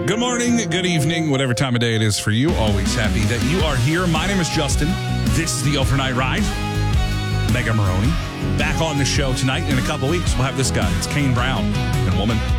Good morning, good evening, whatever time of day it is for you. Always happy that you are here. My name is Justin. This is the Overnight Ride. Megan Maroney back on the show tonight. In a couple weeks, we'll have this guy. It's Kane Brown and woman.